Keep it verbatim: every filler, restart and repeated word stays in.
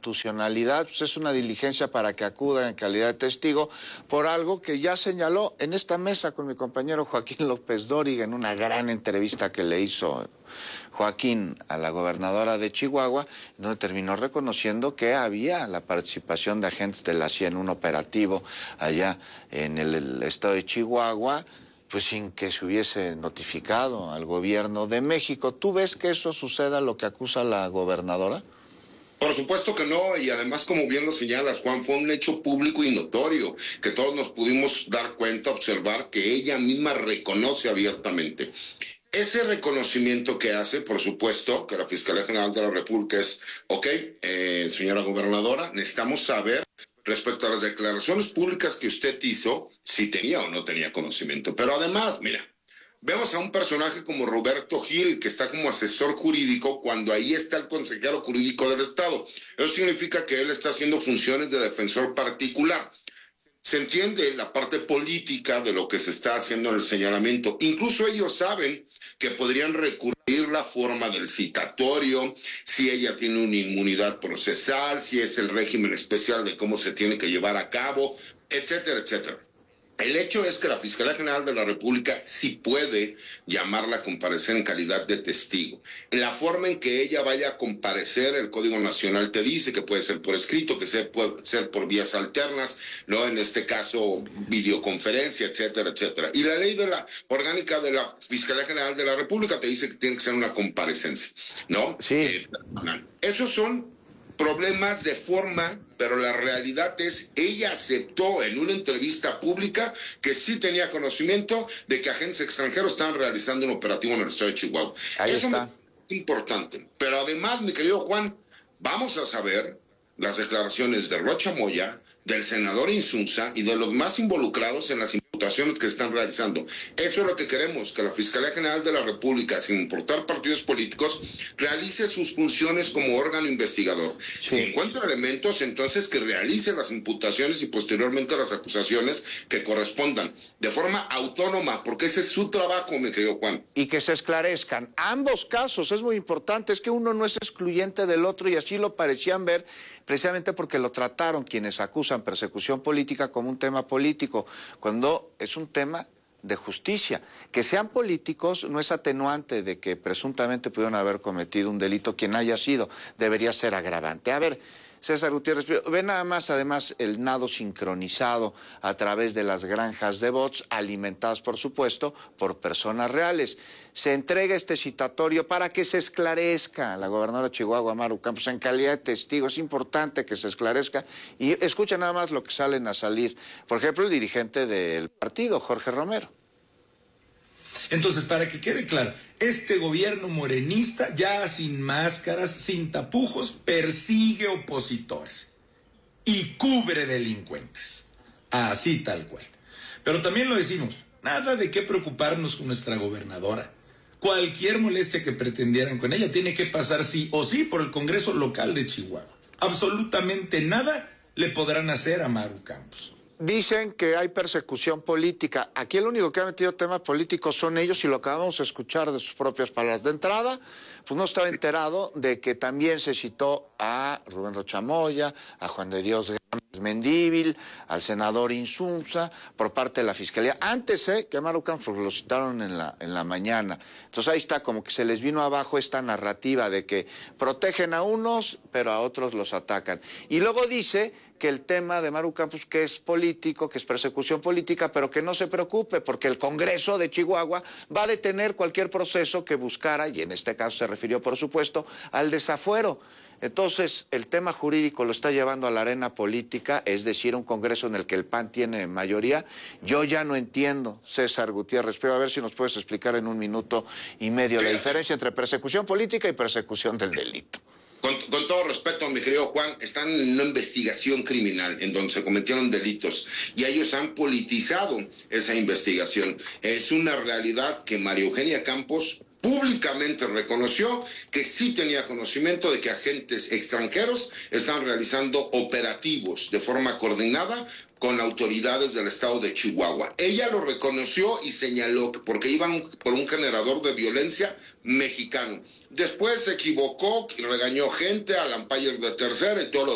inconstitucionalidad, pues es una diligencia para que acuda en calidad de testigo por algo que ya señaló en esta mesa con mi compañero Joaquín López Dóriga en una gran entrevista que le hizo Joaquín a la gobernadora de Chihuahua, donde terminó reconociendo que había la participación de agentes de la C I A en un operativo allá en el, el estado de Chihuahua, pues sin que se hubiese notificado al gobierno de México. ¿Tú ves que eso suceda, lo que acusa la gobernadora? Por supuesto que no, y además, como bien lo señalas, Juan, fue un hecho público y notorio, que todos nos pudimos dar cuenta, observar, que ella misma reconoce abiertamente. Ese reconocimiento que hace, por supuesto, que la Fiscalía General de la República es, ok, eh, señora gobernadora, necesitamos saber respecto a las declaraciones públicas que usted hizo, si tenía o no tenía conocimiento. Pero además, mira, vemos a un personaje como Roberto Gil, que está como asesor jurídico, cuando ahí está el consejero jurídico del Estado. Eso significa que él está haciendo funciones de defensor particular. Se entiende la parte política de lo que se está haciendo en el señalamiento. Incluso ellos saben que podrían recurrir la forma del citatorio, si ella tiene una inmunidad procesal, si es el régimen especial de cómo se tiene que llevar a cabo, etcétera, etcétera. El hecho es que la Fiscalía General de la República sí puede llamarla a comparecer en calidad de testigo. En la forma en que ella vaya a comparecer, el Código Nacional te dice que puede ser por escrito, que se puede ser por vías alternas, ¿no? En este caso, videoconferencia, etcétera, etcétera. Y la ley de la orgánica de la Fiscalía General de la República te dice que tiene que ser una comparecencia, ¿no? Sí. Eh, esos son problemas de forma, pero la realidad es, ella aceptó en una entrevista pública que sí tenía conocimiento de que agentes extranjeros estaban realizando un operativo en el estado de Chihuahua. Ahí Eso está. es importante. Pero además, mi querido Juan, vamos a saber las declaraciones de Rocha Moya, del senador Insunza y de los más involucrados en las imputaciones que están realizando. Eso es lo que queremos, que la Fiscalía General de la República, sin importar partidos políticos, realice sus funciones como órgano investigador. Sí. Si encuentra elementos, entonces que realice las imputaciones y posteriormente las acusaciones que correspondan, de forma autónoma, porque ese es su trabajo, mi querido Juan. Y que se esclarezcan. Ambos casos es muy importante, es que uno no es excluyente del otro y así lo parecían ver, precisamente porque lo trataron quienes acusan persecución política como un tema político, cuando es un tema de justicia. Que sean políticos no es atenuante de que presuntamente pudieron haber cometido un delito quien haya sido, debería ser agravante. A ver, César Gutiérrez, ve nada más además el nado sincronizado a través de las granjas de bots, alimentadas por supuesto por personas reales. Se entrega este citatorio para que se esclarezca. La gobernadora de Chihuahua, Maru Campos, en calidad de testigo, es importante que se esclarezca. Y escucha nada más lo que salen a salir. Por ejemplo, el dirigente del partido, Jorge Romero. Entonces, para que quede claro, este gobierno morenista, ya sin máscaras, sin tapujos, persigue opositores y cubre delincuentes. Así tal cual. Pero también lo decimos, nada de qué preocuparnos con nuestra gobernadora. Cualquier molestia que pretendieran con ella tiene que pasar sí o sí por el Congreso local de Chihuahua. Absolutamente nada le podrán hacer a Maru Campos. Dicen que hay persecución política. Aquí el único que ha metido temas políticos son ellos y lo acabamos de escuchar de sus propias palabras. De entrada, pues no estaba enterado de que también se citó a Rubén Rocha Moya, a Juan de Dios Mendívil, al senador Insunza, por parte de la Fiscalía. Antes, ¿eh? que a Maru Campos, porque lo citaron en la, en la mañana. Entonces ahí está, como que se les vino abajo esta narrativa de que protegen a unos, pero a otros los atacan. Y luego dice que el tema de Maru Campos, que es político, que es persecución política, pero que no se preocupe, porque el Congreso de Chihuahua va a detener cualquier proceso que buscara, y en este caso se refirió, por supuesto, al desafuero. Entonces, el tema jurídico lo está llevando a la arena política, es decir, un Congreso en el que el P A N tiene mayoría. Yo ya no entiendo, César Gutiérrez, pero a ver si nos puedes explicar en un minuto y medio la diferencia entre persecución política y persecución del delito. Con, con todo respeto, mi querido Juan, están en una investigación criminal en donde se cometieron delitos y ellos han politizado esa investigación. Es una realidad que María Eugenia Campos públicamente reconoció que sí tenía conocimiento de que agentes extranjeros estaban realizando operativos de forma coordinada con autoridades del estado de Chihuahua. Ella lo reconoció y señaló que porque iban por un generador de violencia mexicano. Después se equivocó y regañó gente al umpire de tercera y todo lo